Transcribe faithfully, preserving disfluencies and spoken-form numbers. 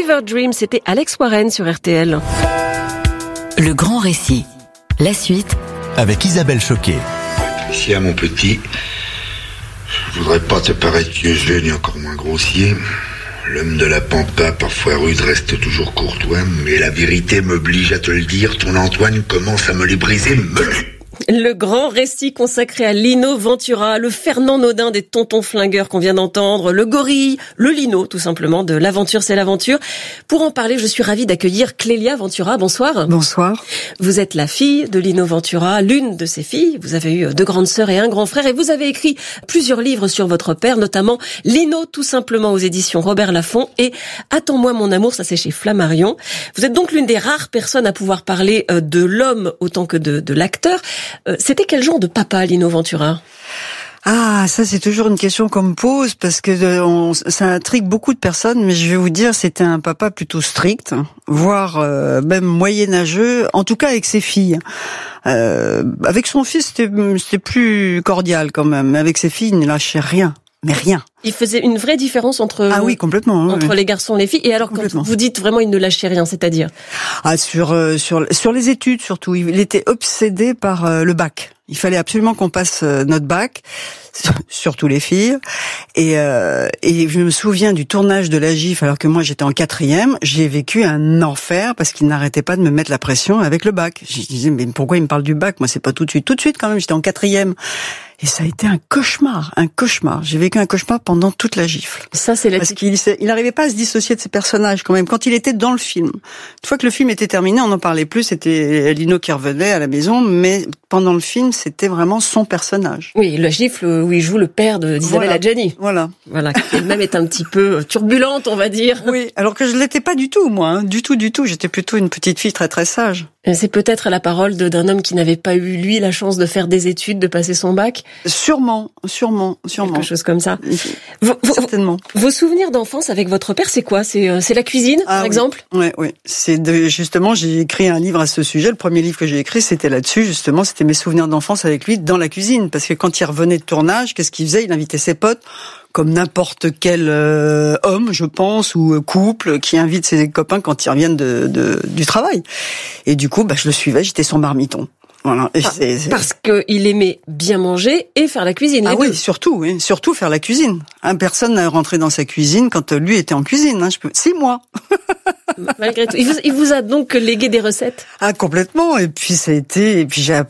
Fever Dream, c'était Alex Warren sur R T L. Le grand récit. La suite. Avec Isabelle Choquet. Ici à mon petit, je voudrais pas te paraître vieux jeu ni encore moins grossier. L'homme de la pampa, parfois rude, reste toujours courtois, mais la vérité m'oblige à te le dire, ton Antoine commence à me les briser. Me... Le grand récit consacré à Lino Ventura, le Fernand Naudin des tontons flingueurs qu'on vient d'entendre, le gorille, le Lino tout simplement, de L'aventure c'est l'aventure. Pour en parler, je suis ravie d'accueillir Clélia Ventura. Bonsoir. Bonsoir. Vous êtes la fille de Lino Ventura, l'une de ses filles. Vous avez eu deux grandes sœurs et un grand frère et vous avez écrit plusieurs livres sur votre père, notamment Lino tout simplement aux éditions Robert Laffont et Attends-moi mon amour, ça c'est chez Flammarion. Vous êtes donc l'une des rares personnes à pouvoir parler de l'homme autant que de, de l'acteur. C'était quel genre de papa, Lino Ventura ? Ah, ça c'est toujours une question qu'on me pose parce que on, ça intrigue beaucoup de personnes, mais je vais vous dire, c'était un papa plutôt strict, voire euh, même moyenâgeux, en tout cas avec ses filles. Euh, avec son fils, c'était, c'était plus cordial quand même, mais avec ses filles, il ne lâchait rien. Mais rien. Il faisait une vraie différence entre ah oui complètement entre oui. les garçons et les filles. Et alors quand vous dites vraiment il ne lâchait rien, c'est-à-dire ah sur euh, sur sur les études surtout, il était obsédé par euh, le bac. Il fallait absolument qu'on passe euh, notre bac, surtout les filles. Et euh, et je me souviens du tournage de La Gifle alors que moi j'étais en quatrième. J'ai vécu un enfer parce qu'il n'arrêtait pas de me mettre la pression avec le bac. Je disais mais pourquoi il me parle du bac ? Moi c'est pas tout de suite, tout de suite quand même. J'étais en quatrième. Et ça a été un cauchemar, un cauchemar. J'ai vécu un cauchemar pendant toute La Gifle. Ça, c'est la... Parce qu'il il n'arrivait pas à se dissocier de ses personnages quand même. Quand il était dans le film, une fois que le film était terminé, on n'en parlait plus. C'était Lino qui revenait à la maison, mais pendant le film, c'était vraiment son personnage. Oui, La Gifle où il joue le père de d'Isabelle voilà. Adjani. Voilà, voilà, qui elle-même est un petit peu turbulente, on va dire. Oui, alors que je l'étais pas du tout, moi, hein. du tout, du tout. J'étais plutôt une petite fille très très sage. C'est peut-être la parole de, d'un homme qui n'avait pas eu, lui, la chance de faire des études, de passer son bac. Sûrement, sûrement, sûrement. Quelque chose comme ça. Vos, Certainement. Vos souvenirs d'enfance avec votre père, c'est quoi ? C'est, c'est la cuisine, ah, par oui. exemple ? Oui, oui. C'est de, justement, j'ai écrit un livre à ce sujet. Le premier livre que j'ai écrit, c'était là-dessus, justement. C'était mes souvenirs d'enfance avec lui dans la cuisine. Parce que quand il revenait de tournage, qu'est-ce qu'il faisait ? Il invitait ses potes, comme n'importe quel euh, homme, je pense, ou euh, couple qui invite ses copains quand ils reviennent de, de, du travail. Et du coup, bah, je le suivais, j'étais son marmiton. Voilà. Et ah, c'est, c'est... Parce qu'il aimait bien manger et faire la cuisine. Ah les oui, deux. surtout, oui, surtout faire la cuisine. Hein, personne n'a rentré dans sa cuisine quand lui était en cuisine. Hein, je peux... Six mois. Malgré tout, il vous, il vous a donc légué des recettes. Ah complètement. Et puis ça a été, et puis j'ai